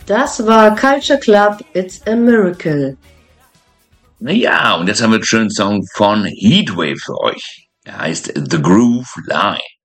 Das war Culture Club, It's a Miracle. Ja, und jetzt haben wir einen schönen Song von Heatwave für euch. Er heißt The Groove Line.